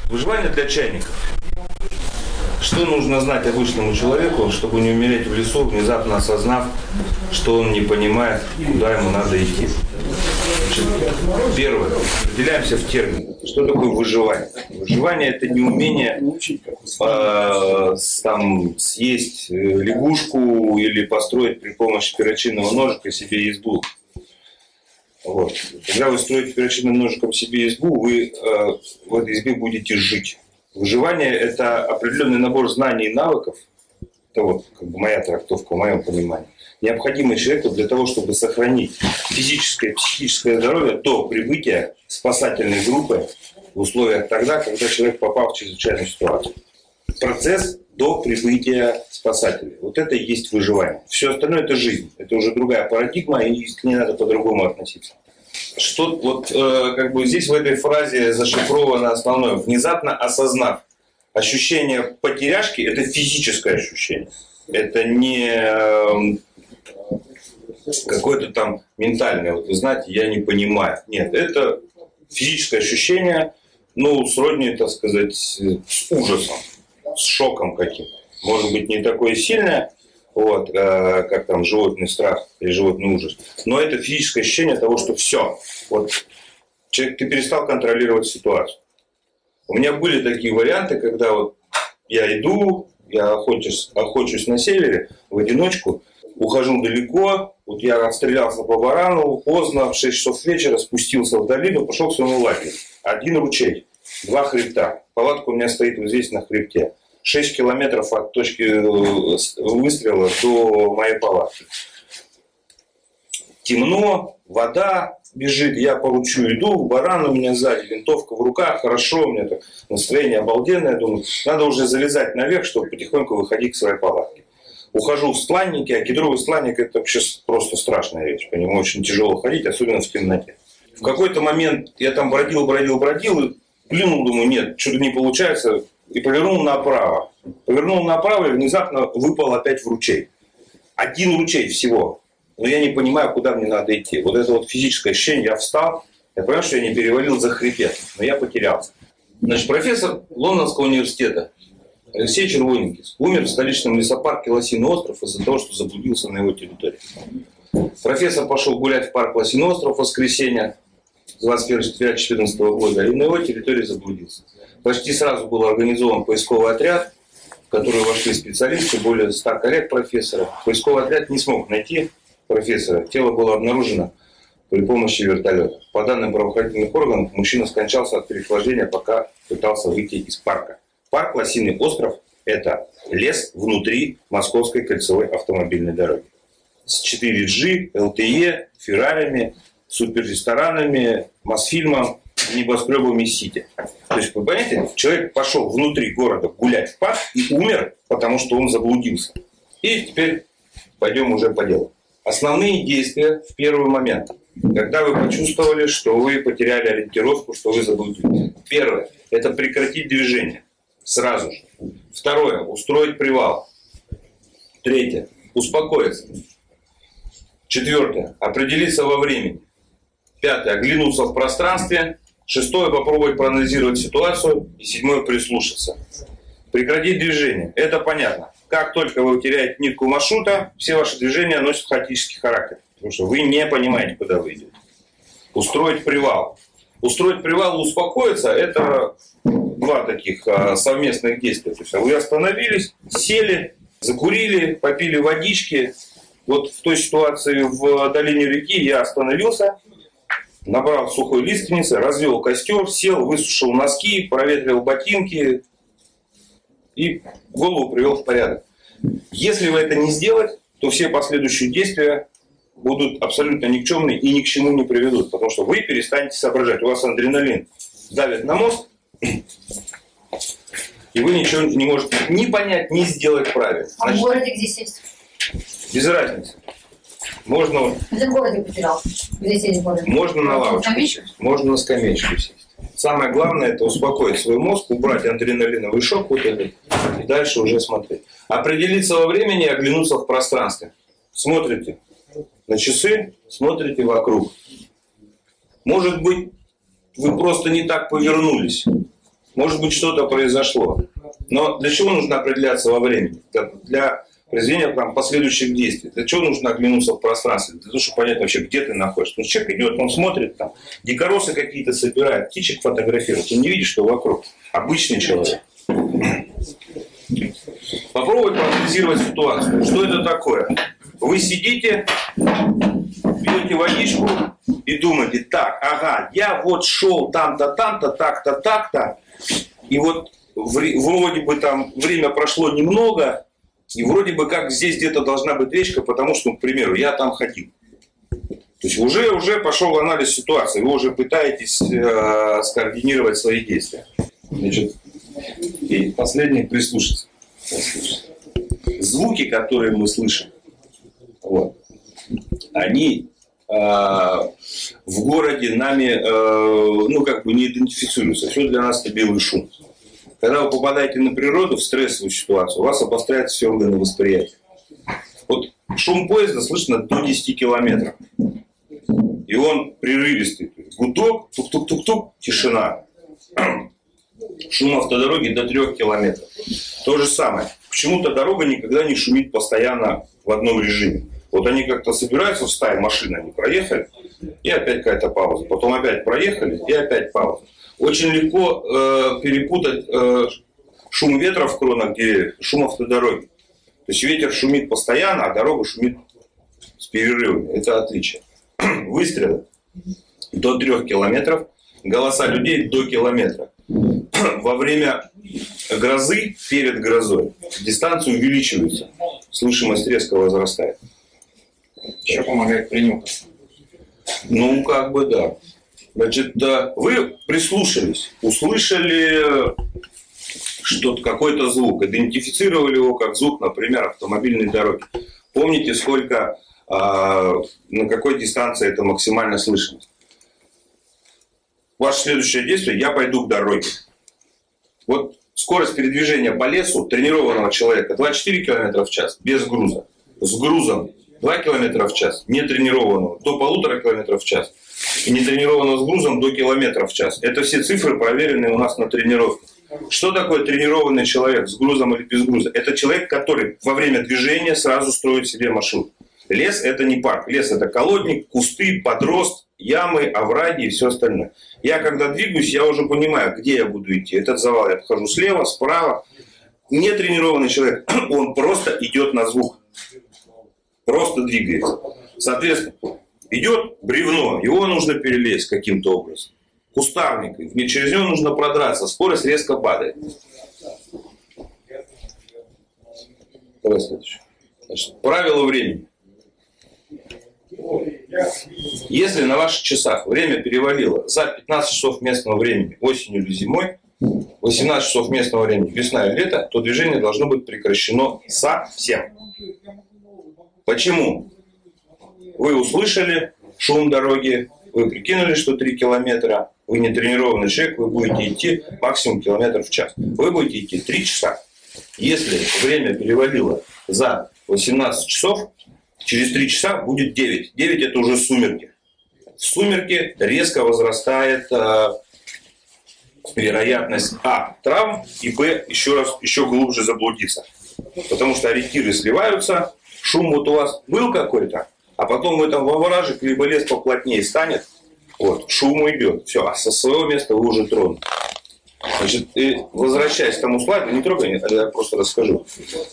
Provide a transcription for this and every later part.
Выживание для чайников. Что нужно знать обычному человеку, чтобы не умереть в лесу, внезапно осознав, что он не понимает, куда ему надо идти? Значит, первое. Определяемся в термин. Что такое выживание? Выживание – это не умение съесть лягушку или построить при помощи перочинного ножика себе избу. Вот. Когда вы строите перочинным ножиком себе избу, вы в этой избе будете жить. Выживание – это определенный набор знаний и навыков, это вот как бы моя трактовка, в моем понимании, необходимый человеку для того, чтобы сохранить физическое и психическое здоровье до прибытия спасательной группы в условиях тогда, когда человек попал в чрезвычайную ситуацию. Процесс до прибытия спасателей. Вот это и есть выживание. Все остальное – это жизнь. Это уже другая парадигма, и к ней надо по-другому относиться. Что вот как бы здесь в этой фразе зашифровано основное. Внезапно осознав. Ощущение потеряшки – это физическое ощущение. Это не какое-то там ментальное. Вот вы знаете, я не понимаю. Нет, это физическое ощущение, ну, сродни, так сказать, с ужасом, с шоком каким-то. Может быть, не такое сильное, вот, как там животный страх или животный ужас. Но это физическое ощущение того, что все. Вот, человек, ты перестал контролировать ситуацию. У меня были такие варианты, когда вот я иду, я охочусь на севере в одиночку, ухожу далеко, вот я отстрелялся по барану, поздно, в 6 часов вечера спустился в долину, пошел к своему лагерю. Один ручей, 2 хребта. Палатка у меня стоит вот здесь на хребте. 6 километров от точки выстрела до моей палатки. Темно, вода бежит, я по ручью иду, баран у меня сзади, винтовка в руках, хорошо, у меня так настроение обалденное, думаю, надо уже залезать наверх, чтобы потихоньку выходить к своей палатке. Ухожу в стланники, а кедровый стланник – это вообще просто страшная вещь, по нему очень тяжело ходить, особенно в темноте. В какой-то момент я там бродил, и плюнул, думаю, нет, что-то не получается, и повернул направо. Повернул направо и внезапно выпал опять в ручей. Один ручей всего. Но я не понимаю, куда мне надо идти. Вот это вот физическое ощущение, я встал, я понял, что я не перевалил за хребет, но я потерялся. Значит, профессор Лондонского университета Алексей Червоненький умер в столичном лесопарке Лосиный остров из-за того, что заблудился на его территории. Профессор пошел гулять в парк Лосиный остров в воскресенье 21 сентября 2014 года и на его территории заблудился. Почти сразу был организован поисковый отряд, в который вошли специалисты, более 100 коллег профессора. Поисковый отряд не смог найти профессора. Тело было обнаружено при помощи вертолета. По данным правоохранительных органов, мужчина скончался от переохлаждения, пока пытался выйти из парка. Парк Лосиный остров – это лес внутри Московской кольцевой автомобильной дороги. С 4G, LTE, Феррарями, суперресторанами, Мосфильмом, небоскребами Сити. То есть, вы понимаете, человек пошел внутри города гулять в парк и умер, потому что он заблудился. И теперь пойдем уже по делу. Основные действия в первый момент, когда вы почувствовали, что вы потеряли ориентировку, что вы заблудились. Первое – это прекратить движение сразу же. Второе – устроить привал. Третье – успокоиться. Четвертое – определиться во времени. Пятое – оглянуться в пространстве. Шестое – попробовать проанализировать ситуацию. И седьмое – прислушаться. Прекратить движение. Это понятно. Как только вы теряете нитку маршрута, все ваши движения носят хаотический характер. Потому что вы не понимаете, куда вы идете. Устроить привал. Устроить привал и успокоиться – это два таких совместных действия. То есть вы остановились, сели, закурили, попили водички. Вот в той ситуации в долине реки я остановился, набрал сухой лиственницы, развел костер, сел, высушил носки, проветрил ботинки и голову привел в порядок. Если вы это не сделать, то все последующие действия будут абсолютно никчемны и ни к чему не приведут, потому что вы перестанете соображать. У вас адреналин давит на мозг, и вы ничего не можете ни понять, ни сделать правильно. А в городе где сесть? Без разницы. Можно... Где в городе потерял? Где сесть в городе? Можно на лавочку сесть, можно на скамеечку сесть. Самое главное – это успокоить свой мозг, убрать адреналиновый шок вот этот, и дальше уже смотреть. Определиться во времени и оглянуться в пространстве. Смотрите на часы, смотрите вокруг. Может быть, вы просто не так повернулись. Может быть, что-то произошло. Но для чего нужно определяться во времени? Для произведения там, последующих действий. Для чего нужно оглянуться в пространстве? Для того, чтобы понять вообще, где ты находишься. Ну, человек идет, он смотрит, там, дикоросы какие-то собирает, птичек фотографирует. Он не видит, что вокруг. Обычный человек. Попробовать проанализировать ситуацию. Что это такое? Вы сидите, пьете водичку и думаете, так, ага, я вот шел там-то, там-то, так-то, так-то. И вот вроде бы там время прошло немного, и вроде бы как здесь где-то должна быть речка, потому что, к примеру, я там ходил. То есть уже пошел анализ ситуации, вы уже пытаетесь скоординировать свои действия. Значит, и последний прислушаться. Звуки, которые мы слышим, вот, они в городе нами не идентифицируются. Все для нас это белый шум. Когда вы попадаете на природу в стрессовую ситуацию, у вас обостряются все органы восприятия. Вот шум поезда слышно до 10 километров. И он прерывистый. Гудок, тук-тук-тук-тук, тишина. Шум автодороги до 3 километров. То же самое. Почему-то дорога никогда не шумит постоянно в одном режиме. Вот они как-то собираются в стае машин, они проехали, и опять какая-то пауза. Потом опять проехали, и опять пауза. Очень легко перепутать шум ветра в кронах деревьев и шум автодороги. То есть ветер шумит постоянно, а дорога шумит с перерывами. Это отличие. Выстрелы до 3 километров, голоса людей до километра. Во время грозы, перед грозой, дистанция увеличивается, слышимость резко возрастает. Еще помогает принюхаться. Ну, как бы да. Значит, вы прислушались, услышали что-то, какой-то звук, идентифицировали его как звук, например, автомобильной дороги. Помните, сколько, на какой дистанции это максимально слышимость. Ваше следующее действие: я пойду к дороге. Вот скорость передвижения по лесу тренированного человека 24 км в час без груза. С грузом 2 км в час, нетренированного до 1,5 км в час. И нетренированного с грузом до километра в час. Это все цифры, проверенные у нас на тренировках. Что такое тренированный человек с грузом или без груза? Это человек, который во время движения сразу строит себе маршрут. Лес – это не парк. Лес – это колодник, кусты, подрост, ямы, овраги и все остальное. Я когда двигаюсь, я уже понимаю, где я буду идти. Этот завал я обхожу слева, справа. Нетренированный человек, он просто идет на звук. Просто двигается. Соответственно, идет бревно, его нужно перелезть каким-то образом. Кустарник, через него нужно продраться, скорость резко падает. Давай следующее. Значит, правило времени. Если на ваших часах время перевалило за 15 часов местного времени осенью или зимой, 18 часов местного времени весна и лето, то движение должно быть прекращено совсем. Почему? Вы услышали шум дороги, вы прикинули, что 3 километра, вы не тренированный человек, вы будете идти максимум километров в час. Вы будете идти 3 часа. Если время перевалило за 18 часов, через 3 часа будет 9. 9 это уже сумерки. В сумерки резко возрастает вероятность травм, и еще глубже заблудиться. Потому что ориентиры сливаются, шум вот у вас был какой-то, а потом вы там во вражек, либо лес поплотнее станет, вот, шум уйдет. Все, а со своего места вы уже тронуты. Значит, возвращаясь к тому слайду, не трогай, я просто расскажу.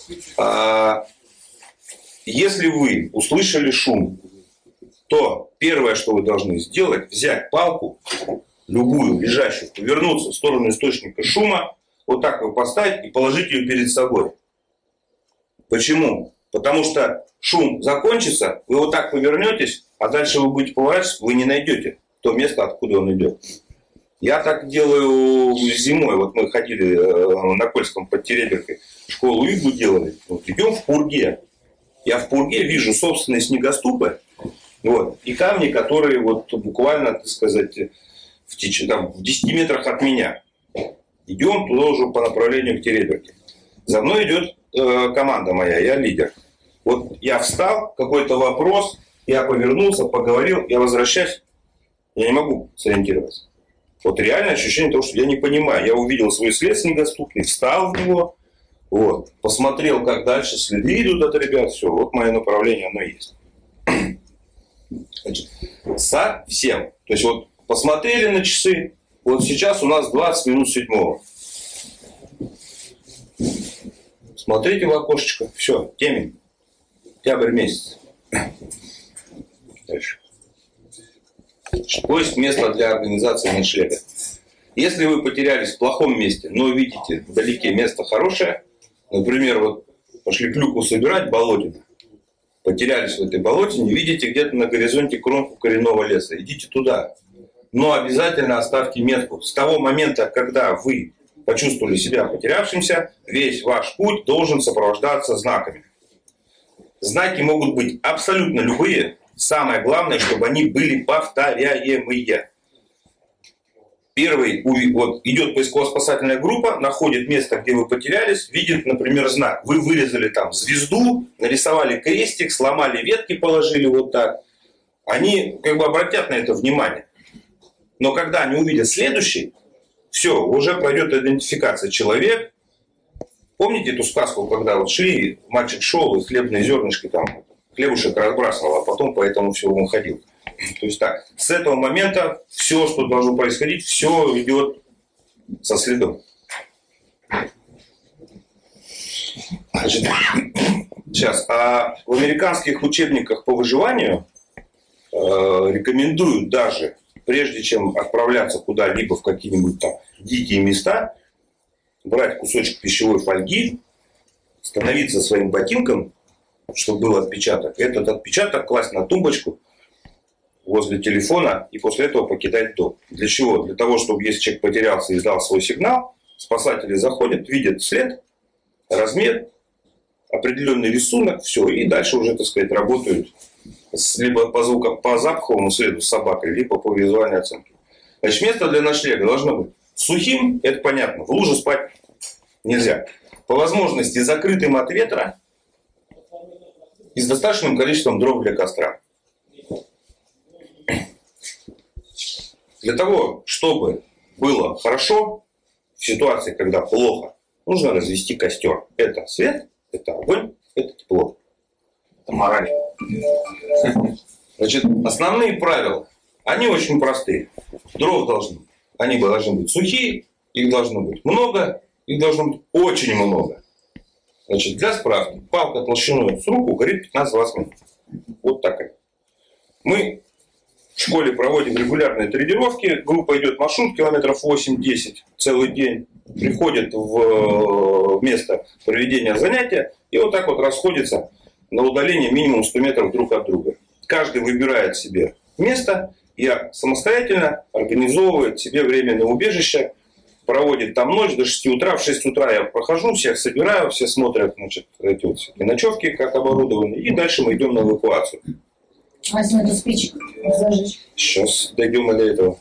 Если вы услышали шум, то первое, что вы должны сделать, взять палку, любую, лежащую, повернуться в сторону источника шума, вот так его поставить и положить ее перед собой. Почему? Потому что шум закончится, вы вот так повернетесь, а дальше вы будете поворачиваться, вы не найдете то место, откуда он идет. Я так делаю зимой. Вот мы ходили на Кольском под Тереберкой, школу иглу делали. Вот, идем в пурге. Я в пурге вижу собственные снегоступы, вот, и камни, которые вот буквально, так сказать, в 10 метрах от меня. Идем туда уже по направлению к Тереберке. За мной идет команда моя, я лидер. Вот я встал, какой-то вопрос, я повернулся, поговорил, я возвращаюсь, я не могу сориентироваться. Вот реальное ощущение того, что я не понимаю. Я увидел свой след недоступный, встал в него, вот, посмотрел, как дальше следы идут от ребят, все, вот мое направление, оно есть. Значит, совсем. То есть вот посмотрели на часы, вот сейчас у нас 20 минут 7. Смотрите в окошечко, все, темень. Октябрь месяц. Дальше. Поиск места для организации ночлега. Если вы потерялись в плохом месте, но видите вдалеке место хорошее, например, вот пошли клюкву собирать, болотина, потерялись в этой болотине, видите где-то на горизонте кромку коренного леса, идите туда. Но обязательно оставьте метку. С того момента, когда вы почувствовали себя потерявшимся, весь ваш путь должен сопровождаться знаками. Знаки могут быть абсолютно любые. Самое главное, чтобы они были повторяемые. Первый, вот идет поисково-спасательная группа, находит место, где вы потерялись, видит, например, знак. Вы вырезали там звезду, нарисовали крестик, сломали ветки, положили вот так. Они как бы обратят на это внимание. Но когда они увидят следующий, все, уже пройдет идентификация. Человек, помните эту сказку, когда вот шли, мальчик шел и хлебные зернышки там, хлебушек разбрасывал, а потом по этому всему он ходил. То есть так, с этого момента все, что должно происходить, все идет со следом. Значит, сейчас, а в американских учебниках по выживанию рекомендуют даже, прежде чем отправляться куда-либо в какие-нибудь там дикие места, брать кусочек пищевой фольги, становиться своим ботинком, чтобы был отпечаток, этот отпечаток класть на тумбочку возле телефона и после этого покидать дом. Для чего? Для того, чтобы если человек потерялся и издал свой сигнал, спасатели заходят, видят след, размер, определенный рисунок, все, и дальше уже, так сказать, работают либо по запаховому следу с собакой, либо по визуальной оценке. Значит, место для ночлега должно быть сухим, это понятно, в луже спать нельзя. По возможности закрытым от ветра и с достаточным количеством дров для костра. Для того, чтобы было хорошо, в ситуации, когда плохо, нужно развести костер. Это свет, это огонь, это тепло. Это мораль. Значит, основные правила, они очень простые. Дров они должны быть сухие, их должно быть много, их должно быть очень много. Значит, для справки, палка толщиной с руку горит 15-20 минут. Вот такая. Мы в школе проводим регулярные тренировки. Группа идет маршрут километров 8-10 целый день. Приходит в место проведения занятия и вот так вот расходится на удаление минимум 100 метров друг от друга. Каждый выбирает себе место и самостоятельно организовывает себе временное убежище. Проводит там ночь до 6 утра. В 6 утра я прохожу, всех собираю, все смотрят, значит, эти вот ночевки, как оборудованы. И дальше мы идем на эвакуацию. Возьми эту спичку, зажечь. Сейчас дойдем до этого.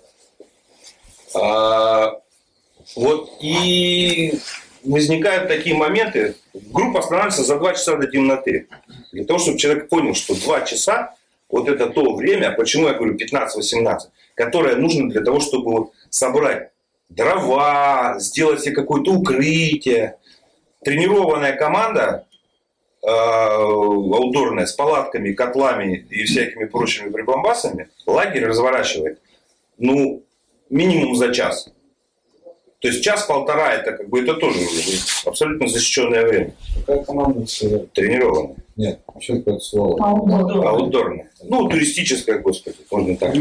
Вот и возникают такие моменты. Группа останавливается за 2 часа до темноты. Для того, чтобы человек понял, что 2 часа, вот это то время, почему я говорю 15-18, которое нужно для того, чтобы вот собрать дрова, сделать себе какое-то укрытие. Тренированная команда, аутдорная, с палатками, котлами и всякими прочими прибамбасами, лагерь разворачивает, ну, минимум за час. То есть час-полтора это как бы это тоже абсолютно защищенное время. Какая команда сказать? Тренированная. Нет, что такое слово? Аутдорная. Ну, туристическая, господи, можно так.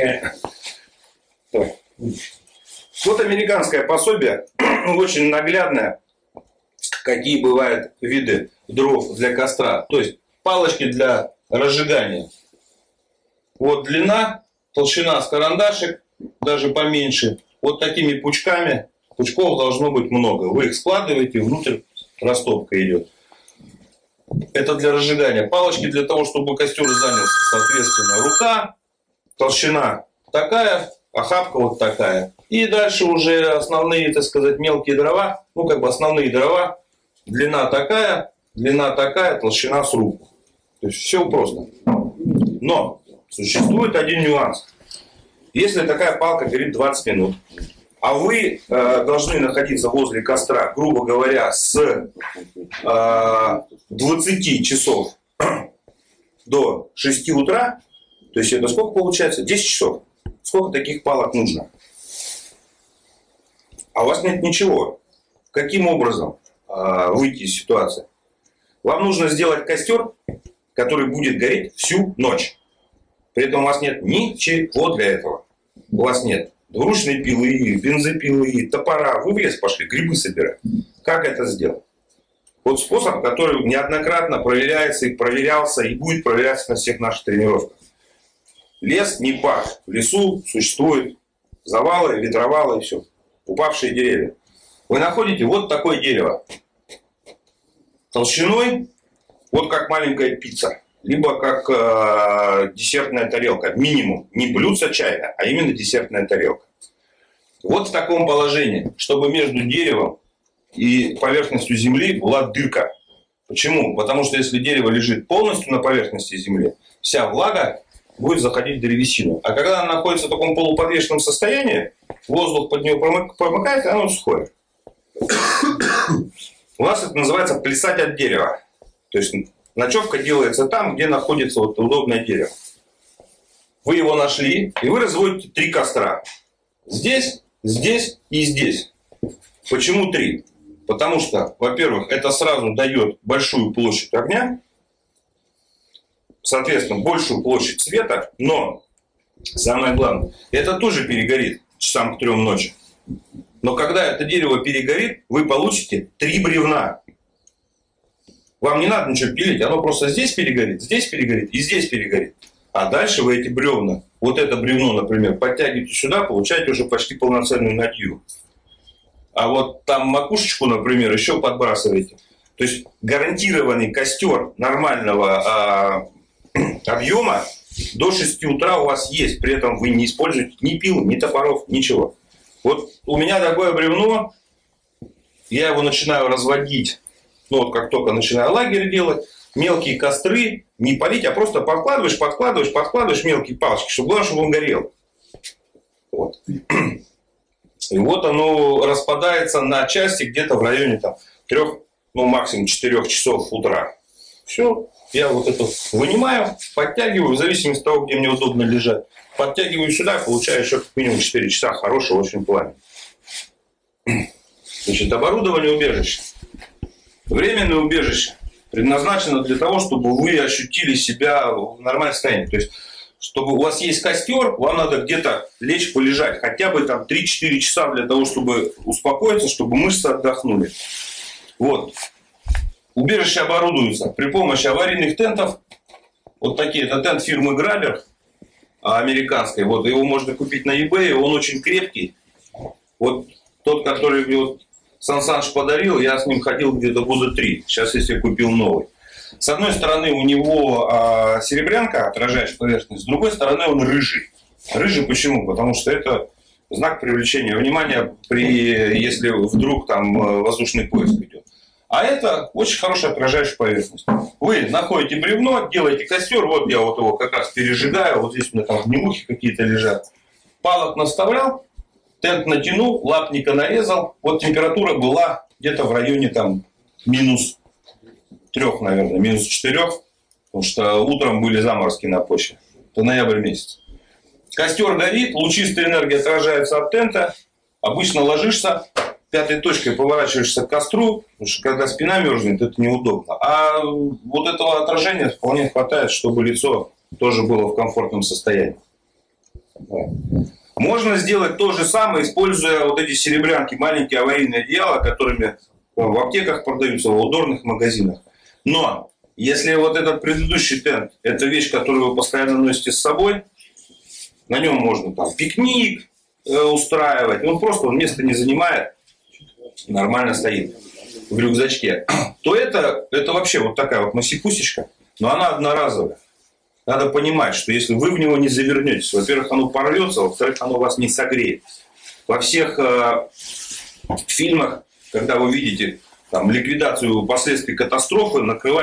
Так. Вот американское пособие, очень наглядное, какие бывают виды дров для костра. То есть палочки для разжигания. Вот длина, толщина с карандашик, даже поменьше. Вот такими пучками. Пучков должно быть много. Вы их складываете, внутрь растопка идет. Это для разжигания. Палочки для того, чтобы костер занялся. Соответственно, рука, толщина такая, охапка вот такая. И дальше уже основные, так сказать, мелкие дрова. Ну, как бы основные дрова. Длина такая, толщина с руку. То есть все просто. Но существует один нюанс. Если такая палка горит 20 минут, а вы должны находиться возле костра, грубо говоря, с 20 часов до 6 утра, то есть это сколько получается? 10 часов. Сколько таких палок нужно? А у вас нет ничего. Каким образом выйти из ситуации? Вам нужно сделать костер, который будет гореть всю ночь. При этом у вас нет ничего для этого. У вас нет двуручной пилы, бензопилы, топора. Вы в лес пошли грибы собирать. Как это сделать? Вот способ, который неоднократно проверяется и проверялся, и будет проверяться на всех наших тренировках. Лес не парк. В лесу существуют завалы, ветровалы и все. Упавшие деревья. Вы находите вот такое дерево. Толщиной вот как маленькая пицца. Либо как десертная тарелка. Минимум. Не блюдце чайное, а именно десертная тарелка. Вот в таком положении, чтобы между деревом и поверхностью земли была дырка. Почему? Потому что если дерево лежит полностью на поверхности земли, вся влага будет заходить в древесину. А когда она находится в таком полуподвешенном состоянии, воздух под нее промыкает, и оно сухое. У нас это называется плясать от дерева. То есть ночевка делается там, где находится вот удобное дерево. Вы его нашли, и вы разводите 3 костра. Здесь, здесь и здесь. Почему 3? Потому что, во-первых, это сразу дает большую площадь огня, соответственно, большую площадь света, но самое главное, это тоже перегорит часам к 3 ночи. Но когда это дерево перегорит, вы получите 3 бревна. Вам не надо ничего пилить, оно просто здесь перегорит и здесь перегорит. А дальше вы эти бревна, вот это бревно, например, подтягиваете сюда, получаете уже почти полноценную надью. А вот там макушечку, например, еще подбрасываете. То есть гарантированный костер нормального объема до 6 утра у вас есть. При этом вы не используете ни пил, ни топоров, ничего. Вот у меня такое бревно, я его начинаю разводить, ну вот как только начинаю лагерь делать, мелкие костры, не палить, а просто подкладываешь мелкие палочки, чтобы главное, чтобы он горел. Вот. И вот оно распадается на части где-то в районе там, 3, ну максимум 4 часов утра. Все, я вот это вынимаю, подтягиваю, в зависимости от того, где мне удобно лежать. Подтягиваю сюда, получаю еще как минимум 4 часа хорошего очень пламени. Значит, оборудование убежища. Временное убежище предназначено для того, чтобы вы ощутили себя в нормальном состоянии. То есть, чтобы у вас есть костер, вам надо где-то лечь, полежать. Хотя бы там 3-4 часа для того, чтобы успокоиться, чтобы мышцы отдохнули. Вот. Убежище оборудуется при помощи аварийных тентов. Вот такие. Это тент фирмы Грабер американской. Вот. Его можно купить на eBay. Он очень крепкий. Вот тот, который мне вот Сан Саныч подарил, я с ним ходил где-то года 3. Сейчас я себе купил новый. С одной стороны у него серебрянка, отражающая поверхность, с другой стороны он рыжий. Рыжий почему? Потому что это знак привлечения внимания, если вдруг там воздушный поиск идет. А это очень хорошая отражающая поверхность. Вы находите бревно, делаете костер, вот я вот его как раз пережигаю, вот здесь у меня там гнилухи какие-то лежат. Палок наставлял, тент натянул, лапника нарезал, вот температура была где-то в районе там минус 3, наверное, минус 4, потому что утром были заморозки на почве. Это ноябрь месяц. Костер горит, лучистая энергия отражается от тента. Обычно ложишься, 5-й точкой поворачиваешься к костру, потому что когда спина мерзнет, это неудобно. А вот этого отражения вполне хватает, чтобы лицо тоже было в комфортном состоянии. Можно сделать то же самое, используя вот эти серебрянки, маленькие аварийные одеяла, которыми в аптеках продаются, в аутдорных магазинах. Но если вот этот предыдущий тент, это вещь, которую вы постоянно носите с собой, на нем можно там пикник устраивать, он просто место не занимает, нормально стоит в рюкзачке, то это вообще вот такая вот масипусечка, но она одноразовая. Надо понимать, что если вы в него не завернетесь, во-первых, оно порвется, во-вторых, оно вас не согреет. Во всех фильмах, когда вы видите там, ликвидацию последствий катастрофы, накрывает